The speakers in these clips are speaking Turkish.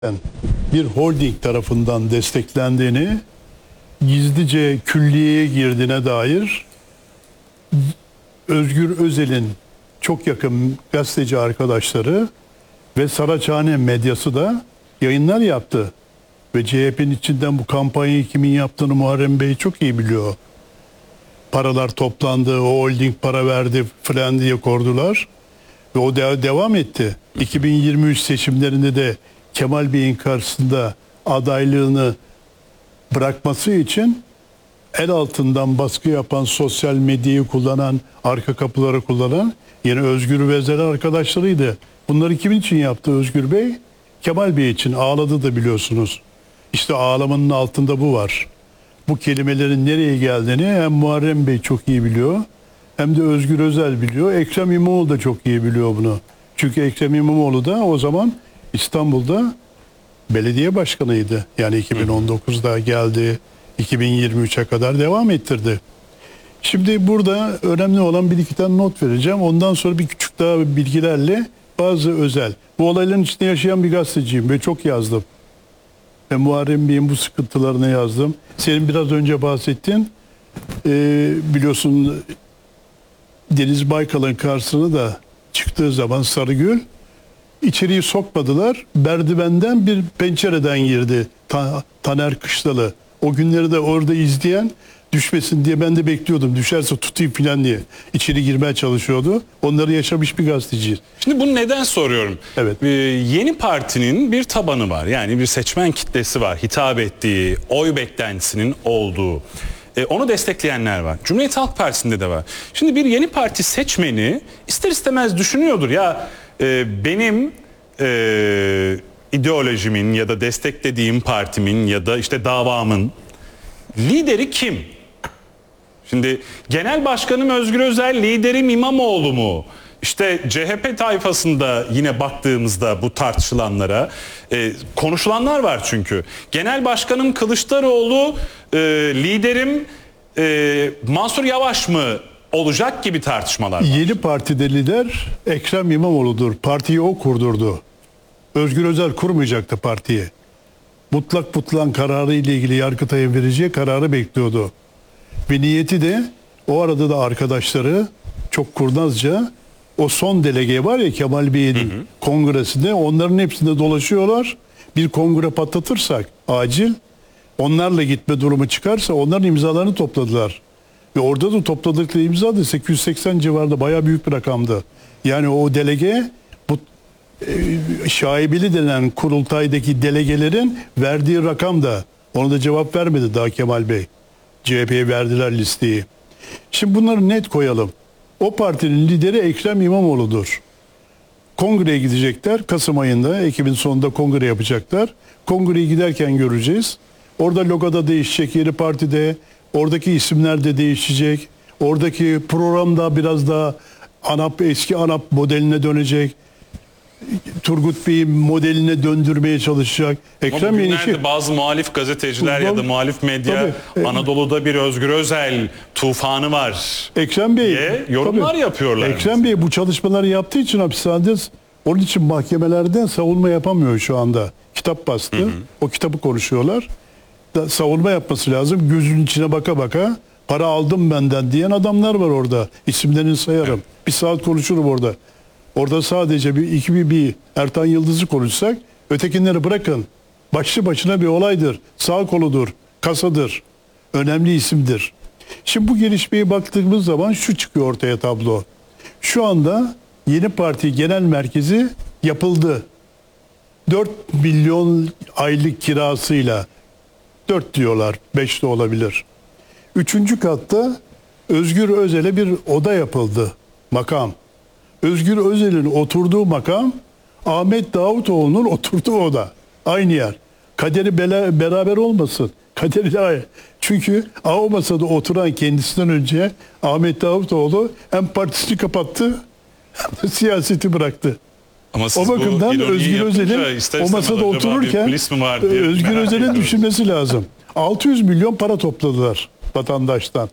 bir holding tarafından desteklendiğini, gizlice külliyeye girdiğine dair Özgür Özel'in çok yakın gazeteci arkadaşları ve Saraçhane medyası da yayınlar yaptı. Ve CHP'nin içinden bu kampanyayı kimin yaptığını Muharrem Bey çok iyi biliyor. Paralar toplandı, o holding para verdi falan diye kordular. Ve o devam etti. 2023 seçimlerinde de Kemal Bey'in karşısında adaylığını bırakması için el altından baskı yapan, sosyal medyayı kullanan, arka kapıları kullanan yine Özgür Özel arkadaşlarıydı. Bunları kimin için yaptı Özgür Bey? Kemal Bey için. Ağladı da biliyorsunuz. İşte ağlamanın altında bu var. Bu kelimelerin nereye geldiğini hem Muharrem Bey çok iyi biliyor, hem de Özgür Özel biliyor. Ekrem İmamoğlu da çok iyi biliyor bunu. Çünkü Ekrem İmamoğlu da o zaman İstanbul'da belediye başkanıydı. Yani 2019'da geldi, 2023'e kadar devam ettirdi. Şimdi burada önemli olan bir iki tane not vereceğim. Ondan sonra bir küçük daha bilgilerle bazı özel. Bu olayların içinde yaşayan bir gazeteciyim ve çok yazdım. Ve Muharrem Bey'in bu sıkıntılarını yazdım. Senin biraz önce bahsettin. Biliyorsun Deniz Baykal'ın karşısına da çıktığı zaman Sarıgül içeriği sokmadılar. Merdivenden bir pencereden girdi Taner Kışlalı. O günleri de orada izleyen düşmesin diye ben de bekliyordum. Düşerse tutayım falan diye. İçeri girmeye çalışıyordu. Onları yaşamış bir gazeteci. Şimdi bunu neden soruyorum? Evet. Yeni Parti'nin bir tabanı var. Yani bir seçmen kitlesi var. Hitap ettiği, oy beklentisinin olduğu. Onu destekleyenler var. Cumhuriyet Halk Partisi'nde de var. Şimdi bir Yeni Parti seçmeni ister istemez düşünüyordur. Ya benim ideolojimin ya da desteklediğim partimin ya da işte davamın lideri kim? Şimdi genel başkanım Özgür Özel, liderim İmamoğlu mu? İşte CHP tayfasında yine baktığımızda bu tartışılanlara konuşulanlar var çünkü. Genel başkanım Kılıçdaroğlu, liderim Mansur Yavaş mı olacak gibi tartışmalar var. Yeni partide lider Ekrem İmamoğlu'dur. Partiyi o kurdurdu. Özgür Özel kurmayacaktı partiyi. Mutlak butlan kararı ile ilgili Yargıtay'ın vereceği kararı bekliyordu. Ve niyeti de o arada da arkadaşları çok kurnazca o son delege var ya Kemal Bey'in kongresinde, onların hepsinde dolaşıyorlar. Bir kongre patlatırsak acil, onlarla gitme durumu çıkarsa onların imzalarını topladılar. Ve orada da topladıkları imza da 880 civarında, bayağı büyük bir rakamdı. Yani o delege bu şaibeli denen kurultaydaki delegelerin verdiği rakam da, ona da cevap vermedi daha Kemal Bey. CHP'ye verdiler listeyi. Şimdi bunları net koyalım. O partinin lideri Ekrem İmamoğlu'dur. Kongreye gidecekler. Kasım ayında, Ekim'in sonunda kongre yapacaklar. Kongreye giderken göreceğiz. Orada logoda değişecek, yeni partide. Oradaki isimler de değişecek. Oradaki program da biraz daha eski ANAP modeline dönecek. Turgut Bey'in modeline döndürmeye çalışacak. Ekrem Yenişi, bazı muhalif gazeteciler ya da muhalif medya Anadolu'da bir Özgür Özel tufanı var Ekrem Bey diye yorumlar yapıyorlar. Ekrem Bey bu çalışmaları yaptığı için hapishanede, onun için mahkemelerden savunma yapamıyor şu anda. Kitap bastı. O kitabı konuşuyorlar. Savunma yapması lazım. Gözünün içine baka baka para aldım benden diyen adamlar var orada. İsimlerini sayarım. Bir saat konuşurum orada. Orada sadece bir Ertan Yıldız'ı konuşsak, ötekinleri bırakın. Başlı başına bir olaydır. Sağ koludur, kasadır. Önemli isimdir. Şimdi bu gelişmeye baktığımız zaman şu çıkıyor ortaya tablo. Şu anda Yeni Parti Genel Merkezi yapıldı. 4 milyon aylık kirasıyla, 4 diyorlar, 5 de olabilir. 3. katta Özgür Özel'e bir oda yapıldı, makam. Özgür Özel'in oturduğu makam Ahmet Davutoğlu'nun oturduğu oda. Aynı yer. Kaderi beraber olmasın. Kaderi, çünkü o masada oturan kendisinden önce Ahmet Davutoğlu hem partisini kapattı hem de siyaseti bıraktı. Ama o bakımdan Özgür Özel'in o masada otururken Özgür Özel'in düşünmesi lazım. 600 milyon para topladılar vatandaştan.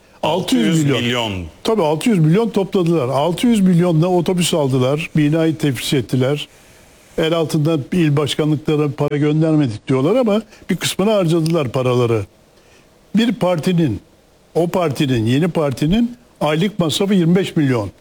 600 milyon. Tabii 600 milyon topladılar. 600 milyonla otobüs aldılar. Binayı tefriş ettiler. el altından il başkanlıklarına para göndermedik diyorlar ama bir kısmını harcadılar paraları. Bir partinin, o partinin, yeni partinin aylık masrafı 25 milyon.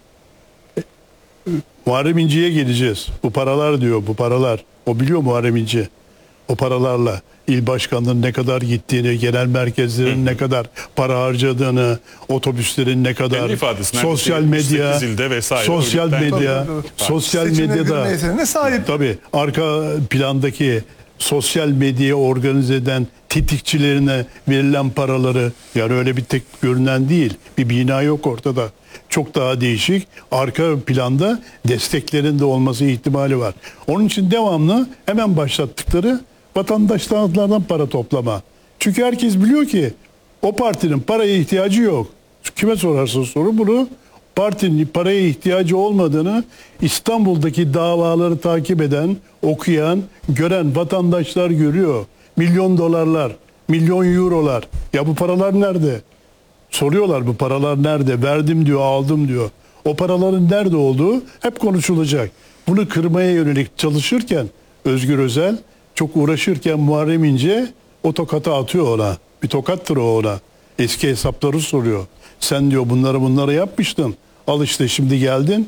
Muharrem İnce'ye geleceğiz. Bu paralar diyor, bu paralar. O biliyor Muharrem İnce. O paralarla il başkanlığının ne kadar gittiğini, genel merkezlerin ne kadar para harcadığını, otobüslerin ne kadar, Kendi ifadesinden sosyal medya, 8 ilde vesaire sosyal örgütler- medya, Tabii. sosyal Seçimle medyada gülmeyesine sahip. tabii arka plandaki sosyal medyayı organize eden tetikçilerine verilen paraları, yani öyle bir tek görünen değil, bir bina yok ortada. Çok daha değişik. Arka planda desteklerin de olması ihtimali var. Onun için devamlı hemen başlattıkları vatandaşlardan para toplama. Çünkü herkes biliyor ki o partinin paraya ihtiyacı yok. Kime sorarsa soru bunu, partinin paraya ihtiyacı olmadığını İstanbul'daki davaları takip eden, okuyan, gören vatandaşlar görüyor. Milyon dolarlar, milyon eurolar. Ya bu paralar nerede? Soruyorlar, bu paralar nerede? Verdim diyor, aldım diyor. O paraların nerede olduğu hep konuşulacak. Bunu kırmaya yönelik çalışırken Özgür Özel, çok uğraşırken Muharrem İnce o tokatı atıyor ona. Bir tokattır o ona. Eski hesapları soruyor. Sen diyor bunları yapmıştın. Al işte şimdi geldin.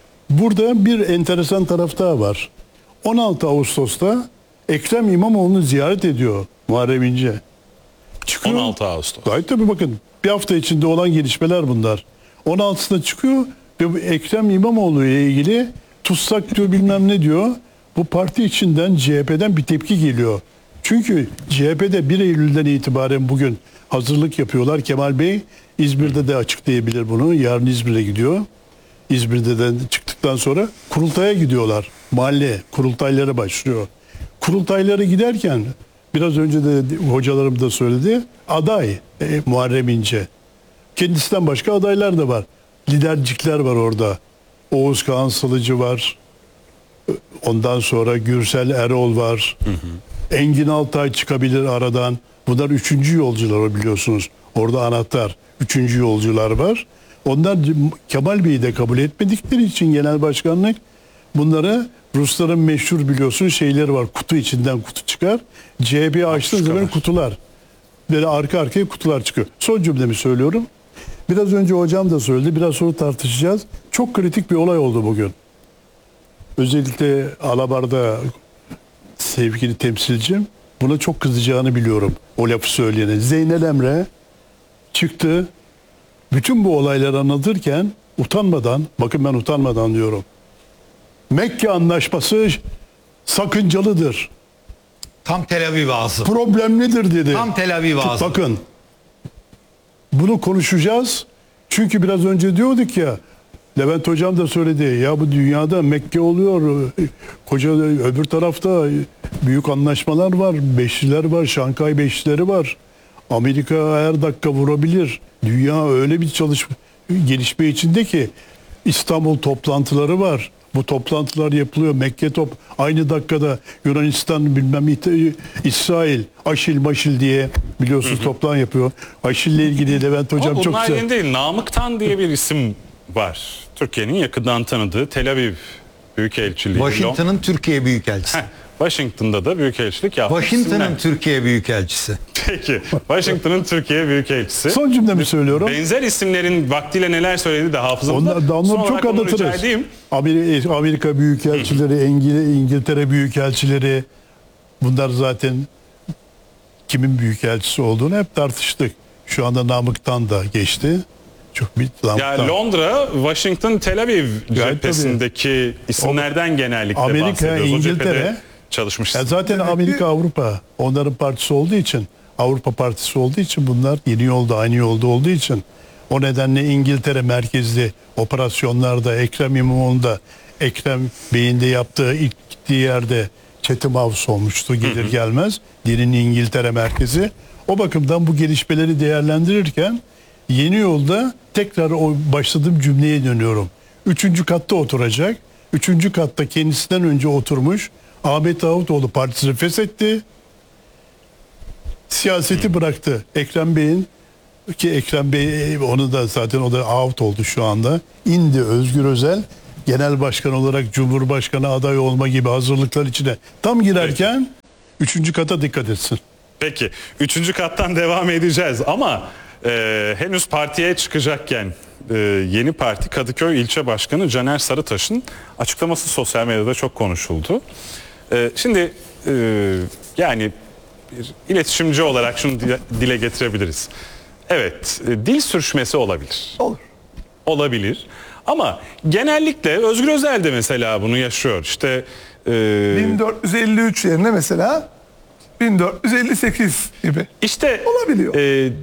Burada bir enteresan taraf daha var. 16 Ağustos'ta Ekrem İmamoğlu'nu ziyaret ediyor Muharrem İnce. Çıkıyor. 16 Ağustos. Gayet tabii, bakın bir hafta içinde olan gelişmeler bunlar. 16'sında çıkıyor ve bu Ekrem İmamoğlu ile ilgili tutsak diyor, bilmem ne diyor. Bu parti içinden, CHP'den bir tepki geliyor. Çünkü CHP'de 1 Eylül'den itibaren bugün hazırlık yapıyorlar. Kemal Bey İzmir'de de açıklayabilir bunu. Yarın İzmir'e gidiyor. İzmir'de de çıktıktan sonra kurultaya gidiyorlar. Mahalle kurultayları başlıyor. Kurultaylara giderken biraz önce de hocalarım da söyledi. Aday Muharrem İnce. Kendisinden başka adaylar da var. Lidercikler var orada. Oğuz Kağan Salıcı var. Ondan sonra Gürsel Erol var. Engin Altay çıkabilir aradan. Bunlar 3. yolcular biliyorsunuz. Orada anahtar 3. yolcular var. Onlar Kemal Bey'i de kabul etmedikleri için genel başkanlık bunlara, Rusların meşhur biliyorsun şeyleri var. Kutu içinden kutu çıkar. CHP'yi açtığı zaman kutular. Böyle arka arkaya kutular çıkıyor. Son cümlemi söylüyorum. Biraz önce hocam da söyledi. Biraz sonra tartışacağız. Çok kritik bir olay oldu bugün. Özellikle Alabar'da sevgili temsilcim buna çok kızacağını biliyorum. O lafı söyleyene. Zeynel Emre çıktı. Bütün bu olayları anlatırken utanmadan, bakın ben utanmadan diyorum. Mekke Anlaşması sakıncalıdır. Tam Tel Aviv ağzı. Problemlidir dedi. Tam Tel Aviv ağzı. Bakın bunu konuşacağız. Çünkü biraz önce diyorduk ya, Levent Hocam da söyledi. Ya bu dünyada Mekke oluyor. Koca öbür tarafta büyük anlaşmalar var. Beşliler var. Şankay Beşlileri var. Amerika her dakika vurabilir. Dünya öyle bir gelişme içinde ki İstanbul toplantıları var. Bu toplantılar yapılıyor. Mekke aynı dakikada Yunanistan bilmem İsrail Aşil Maşil diye biliyorsunuz toplantı yapıyor. Aşil'le ilgili Levent Hocam Ama çok bunlar güzel. yeni değil. Namık Tan diye bir isim var. Türkiye'nin yakından tanıdığı Tel Aviv Büyükelçiliği. Washington'ın Türkiye Büyükelçisi. Washington'da da büyükelçilik yapmış. Washington'ın isimler. Türkiye Büyükelçisi. Peki. Washington'ın Türkiye Büyükelçisi. Son cümlemi söylüyorum. Benzer isimlerin vaktiyle neler söyledi de hafızamda. Onları Son çok olarak onu rica anlatırız. edeyim. Amerika Büyükelçileri, İngiltere Büyükelçileri, bunlar zaten kimin Büyükelçisi olduğunu hep tartıştık. Şu anda Namık'tan da geçti. Çok bir Ya Namık'tan. Londra, Washington, Tel Aviv Gayet cephesindeki isimlerden genellikle Amerika, bahsediyoruz. O İngiltere. cephede çalışmış. Ya zaten Amerika Avrupa onların partisi olduğu için, Avrupa partisi olduğu için bunlar yeni yolda, aynı yolda olduğu için o nedenle İngiltere merkezli operasyonlarda Ekrem İmamoğlu'nda, Ekrem Bey'in de yaptığı ilk gittiği yerde Chatham House olmuştu gelir gelmez. Dinin İngiltere merkezi. O bakımdan bu gelişmeleri değerlendirirken yeni yolda tekrar o başladığım cümleye dönüyorum. 3. katta oturacak. 3. katta kendisinden önce oturmuş Ahmet Davutoğlu partisini feshetti. Siyaseti bıraktı. Ekrem Bey'in, ki Ekrem Bey onu da zaten o da out oldu şu anda. İndi Özgür Özel genel başkan olarak Cumhurbaşkanı adayı olma gibi hazırlıklar içine tam girerken 3. kata dikkat etsin. Peki 3. kattan devam edeceğiz ama henüz partiye çıkacakken yeni parti Kadıköy İlçe Başkanı Caner Sarıtaş'ın açıklaması sosyal medyada çok konuşuldu. Şimdi yani bir iletişimci olarak şunu dile getirebiliriz. Evet, dil sürüşmesi olabilir. Olur. Olabilir. Ama genellikle Özgür Özel de mesela bunu yaşıyor. İşte 1453 yerine mesela 1458 gibi. İşte Olabiliyor.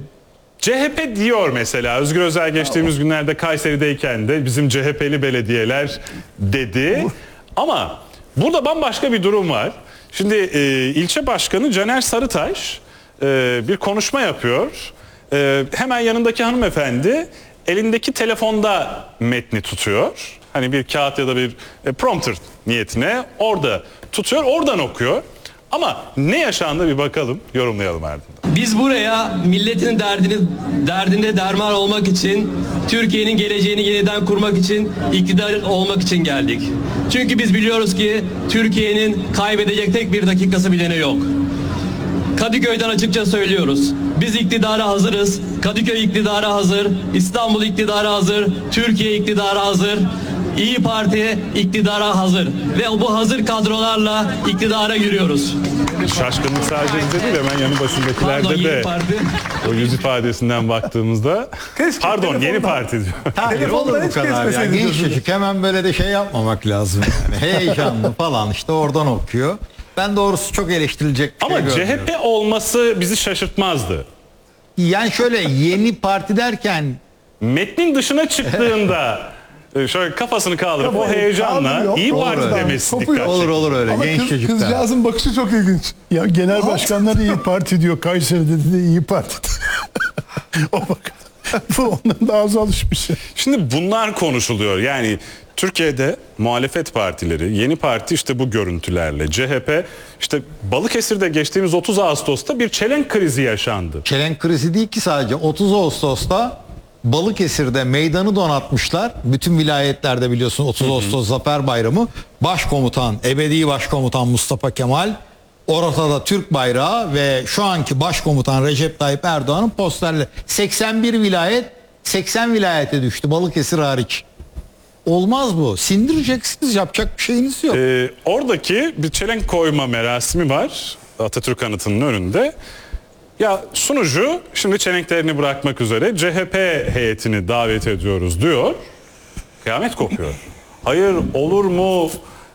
CHP diyor mesela. Özgür Özel geçtiğimiz günlerde Kayseri'deyken de bizim CHP'li belediyeler dedi. Ama burada bambaşka bir durum var. Şimdi ilçe başkanı Caner Sarıtaş bir konuşma yapıyor. Hemen yanındaki hanımefendi elindeki telefonda metni tutuyor. Hani bir kağıt ya da bir prompter niyetine orada tutuyor, oradan okuyor. Ama ne yaşandı bir bakalım, yorumlayalım ardından. Biz buraya milletin derdinde derman olmak için, Türkiye'nin geleceğini yeniden kurmak için, iktidar olmak için geldik. Çünkü biz biliyoruz ki Türkiye'nin kaybedecek tek bir dakikası bile yok. Kadıköy'den açıkça söylüyoruz. Biz iktidara hazırız. Kadıköy iktidara hazır. İstanbul iktidara hazır. Türkiye iktidara hazır. İyi Parti iktidara hazır. Ve bu hazır kadrolarla iktidara yürüyoruz. Şaşkınlık sadece bizde değil, hemen yanı başındakilerde Pardon, de Yeni Parti. o yüz ifadesinden baktığımızda Keşke pardon telefonda- Yeni Parti diyor. Hayır Telefonda olur bu hiç kadar ya. kesmeseydin Genç gözünü. çocuk hemen böyle de şey yapmamak lazım. Yani. Heyecanlı falan işte oradan okuyor. Ben doğrusu çok eleştirilecek bir Ama şey görmüyorum. CHP olması bizi şaşırtmazdı. Yani şöyle yeni parti derken Metnin dışına çıktığında şöyle kafasını kaldırıp o Kafayı heyecanla kaldırıyor, İyi olur Parti öyle. demesi Kopuyor. dikkat olur çekiyor. olur öyle Ama genç çocuklar. kızcağızın bakışı çok ilginç. Ya genel başkanlar İyi Parti diyor. Kayseri'de de İyi Parti. O bak. Bu ondan daha az alışmış. Şimdi bunlar konuşuluyor. Yani Türkiye'de muhalefet partileri, Yeni Parti işte bu görüntülerle, CHP işte Balıkesir'de geçtiğimiz 30 Ağustos'ta bir çelenk krizi yaşandı. Çelenk krizi değil ki sadece 30 Ağustos'ta Balıkesir'de meydanı donatmışlar. Bütün vilayetlerde biliyorsun 30 Ağustos Zafer Bayramı. Başkomutan, ebedi başkomutan Mustafa Kemal, ortada Türk bayrağı ve şu anki başkomutan Recep Tayyip Erdoğan'ın posterleri. 81 vilayet 80 vilayete düştü Balıkesir hariç. Olmaz bu. Sindireceksiniz, yapacak bir şeyiniz yok. Oradaki bir çelenk koyma merasimi var Atatürk Anıtı'nın önünde. Ya sunucu şimdi çelenklerini bırakmak üzere CHP heyetini davet ediyoruz diyor. Kıyamet kopuyor. Hayır olur mu?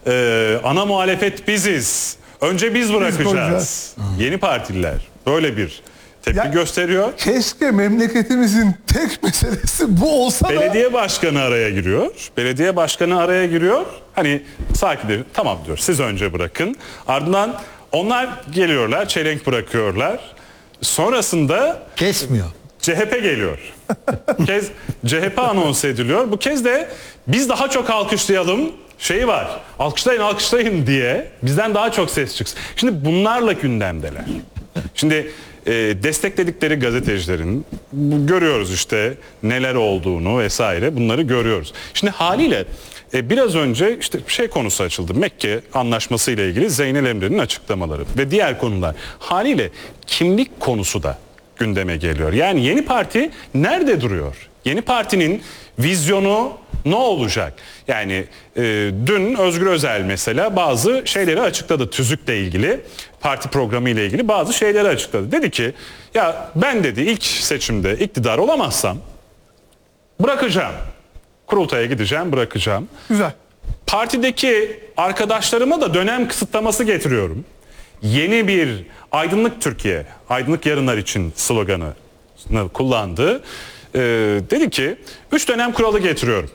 Ana muhalefet biziz. Önce biz bırakacağız. koyacağız. Yeni partililer böyle bir tepki Ya- gösteriyor. Keşke memleketimizin tek meselesi bu olsa da Belediye başkanı araya giriyor. Belediye başkanı araya giriyor. Hani sakin tamam diyor. Siz önce bırakın. Ardından onlar geliyorlar, çelenk bırakıyorlar. Sonrasında Kesmiyor. CHP geliyor. Bu kez CHP anons ediliyor. Bu kez de biz daha çok alkışlayalım şeyi var. Alkışlayın alkışlayın diye bizden daha çok ses çıksın. Şimdi bunlarla gündemdeler. Şimdi destekledikleri gazetecilerin görüyoruz işte neler olduğunu vesaire bunları görüyoruz. Şimdi haliyle biraz önce işte şey konusu açıldı. Mekke Anlaşması ile ilgili Zeynel Emre'nin açıklamaları ve diğer konular. Haliyle kimlik konusu da gündeme geliyor. Yani Yeni Parti nerede duruyor? Yeni Parti'nin vizyonu ne olacak? Yani dün Özgür Özel mesela bazı şeyleri açıkladı. TÜZÜK'le ilgili, parti programı ile ilgili bazı şeyleri açıkladı. Dedi ki ya ben dedi ilk seçimde iktidar olamazsam bırakacağım. Kurultaya gideceğim, bırakacağım. güzel. Partideki arkadaşlarıma da dönem kısıtlaması getiriyorum. Yeni bir aydınlık Türkiye, aydınlık yarınlar için sloganı kullandı. Dedi ki 3 dönem kuralı getiriyorum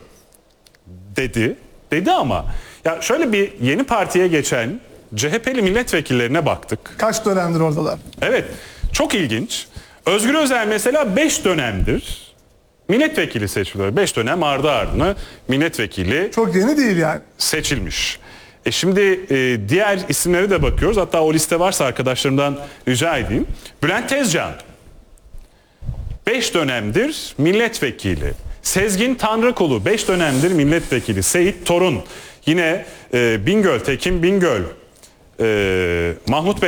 dedi ama ya şöyle bir Yeni Parti'ye geçen CHP'li milletvekillerine baktık. Kaç dönemdir oradalar? Evet, çok ilginç. Özgür Özel mesela 5 dönemdir milletvekili seçiliyor. 5 dönem ardı ardına milletvekili Çok yeni değil yani. seçilmiş. Şimdi diğer isimlere de bakıyoruz. Hatta o liste varsa arkadaşlarımdan rica edeyim. Bülent Tezcan 5 dönemdir milletvekili. Sezgin Tanrıkulu 5 dönemdir milletvekili. Seyit Torun yine Bingöl, Tekin Bingöl, Mahmut Bey